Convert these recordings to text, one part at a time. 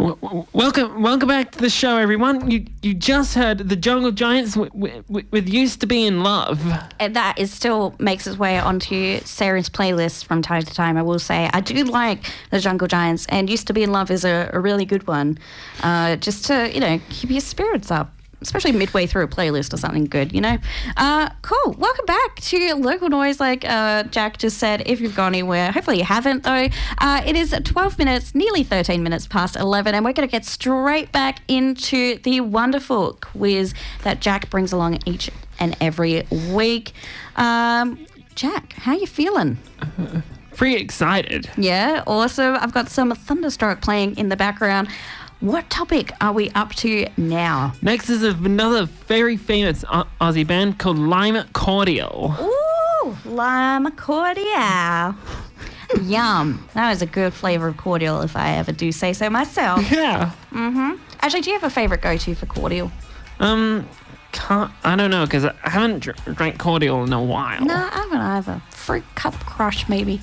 Welcome back to the show, everyone. You just heard the Jungle Giants with "Used to Be in Love," and that is still makes its way onto Sarah's playlist from time to time. I will say I do like the Jungle Giants, and "Used to Be in Love" is a really good one, just to keep your spirits up. Especially midway through a playlist or something good, Cool. Welcome back to Local Noise, like Jack just said, if you've gone anywhere. Hopefully you haven't, though. It is 12 minutes, nearly 13 minutes past 11, and we're going to get straight back into the wonderful quiz that Jack brings along each and every week. Jack, how you feeling? Pretty excited. Yeah, awesome. I've got some Thunderstroke playing in the background. What topic are we up to now? Next is another very famous Aussie band called Lime Cordial. Ooh, Lime Cordial. Yum. That is a good flavour of cordial if I ever do say so myself. Yeah. Actually, do you have a favourite go-to for cordial? I don't know, because I haven't drank cordial in a while. No, I haven't either. Fruit cup crush, maybe.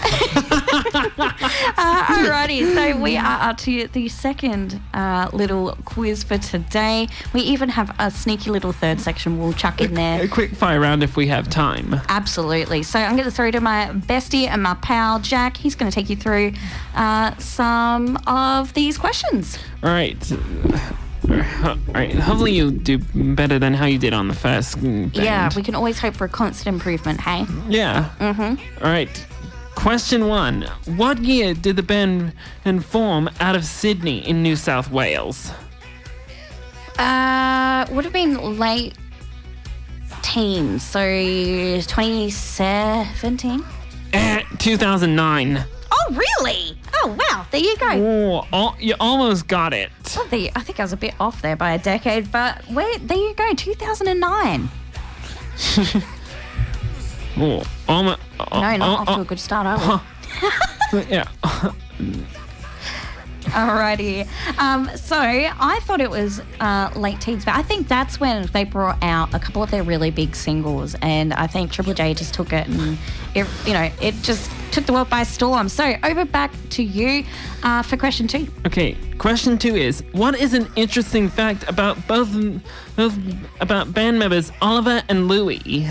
Alrighty, so we are up to the second little quiz for today. We even have a sneaky little third section we'll chuck in there. A quick fire round if we have time. Absolutely. So I'm going to throw to my bestie and my pal, Jack. He's going to take you through some of these questions. All right. Hopefully you do better than how you did on the first band. Yeah, we can always hope for a constant improvement, hey? Yeah. All right. Question 1. What year did the band form out of Sydney in New South Wales? Would have been late teens, so 2017? 2009. Oh, really? Oh, wow. There you go. Oh, you almost got it. Well, I think I was a bit off there by a decade, but there you go, 2009. No, not off to a good start, are we? Yeah. Alrighty. So I thought it was late teens, but I think that's when they brought out a couple of their really big singles, and I think Triple J just took it, and it just took the world by storm. So over back to you for question 2. Okay, question 2 is, what is an interesting fact about both about band members Oliver and Louis?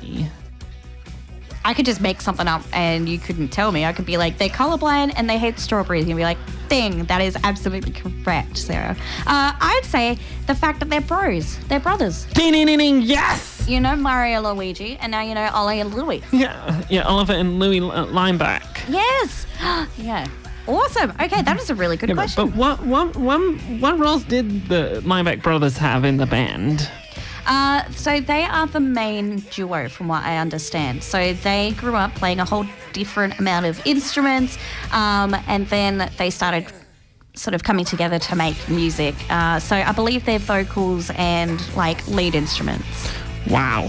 I could just make something up and you couldn't tell me. I could be like, they're colorblind and they hate strawberries. And you'd be like, ding, that is absolutely correct, Sarah. I'd say the fact that they're bros. They're brothers. Ding, ding, ding, ding, yes! You know Mario Luigi, and now you know Ollie and Louis. Yeah, Oliver and Louis Lineback. Yes! Yeah. Awesome. Okay, that is a really good question. But what roles did the Lineback brothers have in the band? So they are the main duo from what I understand. So they grew up playing a whole different amount of instruments, and then they started sort of coming together to make music. So I believe they're vocals and like lead instruments. Wow.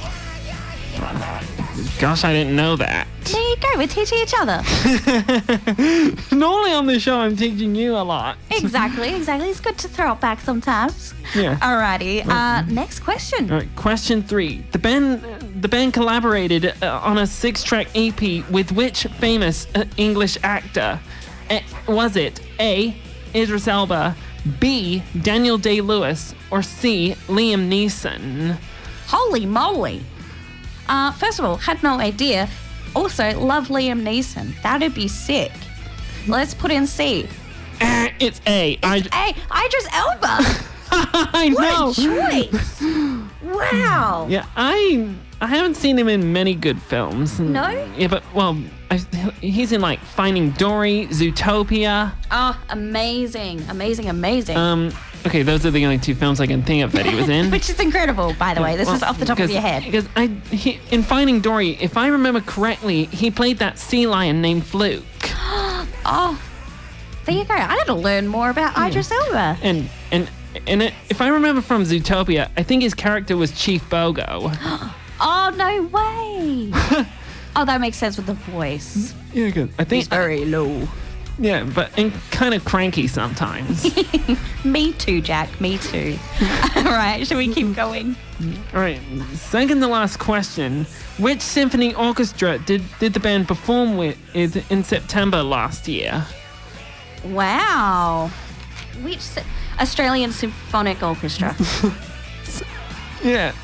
Gosh, I didn't know that. There you go, we're teaching each other. Normally on the show I'm teaching you a lot. Exactly. It's good to throw it back sometimes. Yeah. Alrighty, next question. All right, question 3. The band collaborated on a 6-track EP with which famous English actor? Was it A, Idris Elba, B, Daniel Day-Lewis, or C, Liam Neeson? Holy moly. First of all, had no idea. Also, love Liam Neeson. That'd be sick. Let's put in C. It's A. Idris Elba. I know. What a choice. Wow. Yeah, I haven't seen him in many good films. No? Yeah, but, he's in, like, Finding Dory, Zootopia. Oh, amazing. Okay, those are the only 2 films I can think of that he was in. Which is incredible, by the way. This is off the top of your head. Because in Finding Dory, if I remember correctly, he played that sea lion named Fluke. Oh, there you go. I got to learn more about Idris Elba. And if I remember from Zootopia, I think his character was Chief Bogo. Oh, no way. Oh, that makes sense with the voice. Yeah, good. I think he's very low. Yeah, and kind of cranky sometimes. Me too, Jack. Me too. All right, shall we keep going? All right, second to last question. Which symphony orchestra did the band perform with in September last year? Wow. Which Australian Symphonic Orchestra? Yeah.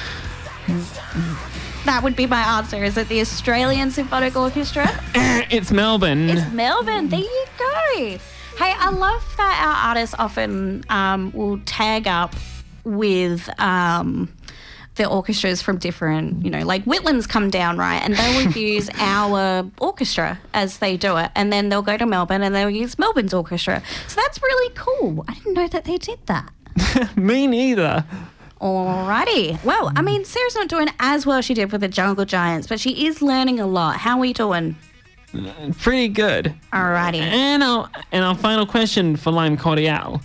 That would be my answer. Is it the Australian Symphonic Orchestra? It's Melbourne. It's Melbourne. There you go. Hey, I love that our artists often will tag up with the orchestras from different, like Whitland's come down, right? And they will use our orchestra as they do it. And then they'll go to Melbourne and they'll use Melbourne's orchestra. So that's really cool. I didn't know that they did that. Me neither. Alrighty. Well, I mean, Sarah's not doing as well as she did with the Jungle Giants, but she is learning a lot. How are we doing? Pretty good. Alrighty. And our final question for Lime Cordiale.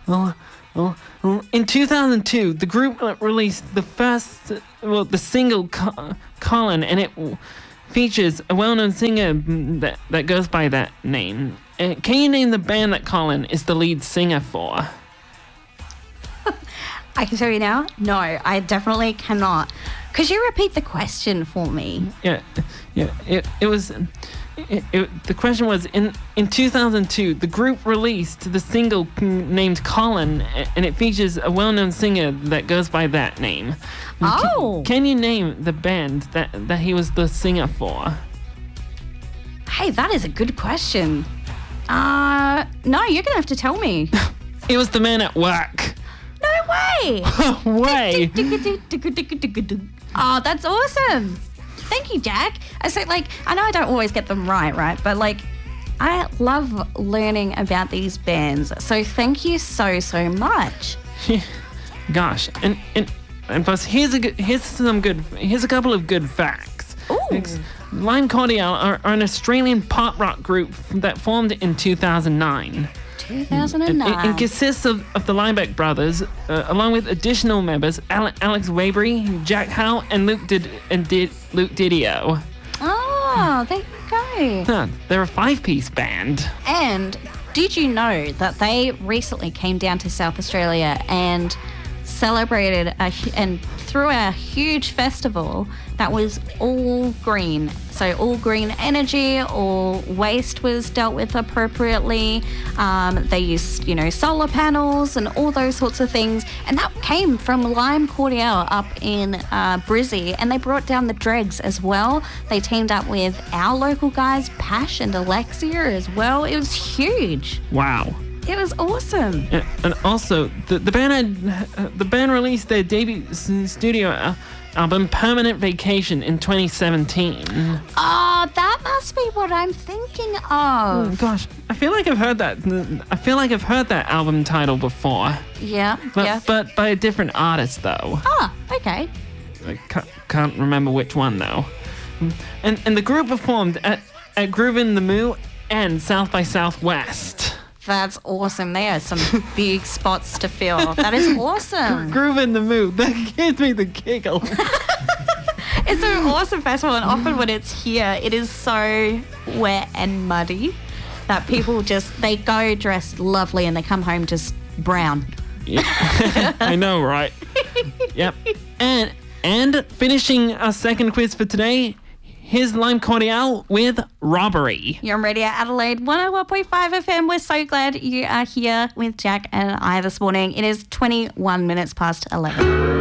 In 2002, the group released the single Colin, and it features a well-known singer that goes by that name. Can you name the band that Colin is the lead singer for? I can tell you now. No, I definitely cannot. Could you repeat the question for me? Yeah. It was. The question was, in 2002, the group released the single named Colin, and it features a well-known singer that goes by that name. Oh! Can you name the band that he was the singer for? Hey, that is a good question. No, you're going to have to tell me. It was the Man at Work. No way! Way! Oh, that's awesome. Thank you, Jack. I know I don't always get them right? But, I love learning about these bands. So thank you so so much. Gosh, and plus here's a couple of good facts. Ooh. Lime Cordiale are an Australian pop rock group that formed in 2009. 2009. It consists of the Lineback brothers, along with additional members Alex Waybury, Jack Howe, and Luke Didio. Oh, there you go. They're a 5-piece band. And did you know that they recently came down to South Australia and celebrated and threw a huge festival that was all green? So all green energy, all waste was dealt with appropriately. They used, solar panels and all those sorts of things. And that came from Lime Cordiale up in Brizzy. And they brought down the dregs as well. They teamed up with our local guys, Pash and Alexia as well. It was huge. Wow. It was awesome. And also, the band released their debut studio album Permanent Vacation in 2017. Oh, that must be what I'm thinking of. Oh, gosh, I feel like I've heard that album title before. Yeah. But by a different artist though. Ah, okay. I can't remember which one though. And the group performed at Groove in the Moo and South by Southwest. That's awesome. They are some big spots to fill. That is awesome. Groove in the Moo. That gives me the giggle. It's an awesome festival, and often when it's here, it is so wet and muddy that people they go dressed lovely and they come home just brown. Yeah. I know, right? Yep. And finishing our second quiz for today, here's Lime Cordiale with Robbery. You're on Radio Adelaide 101.5 FM. We're so glad you are here with Jack and I this morning. It is 21 minutes past 11.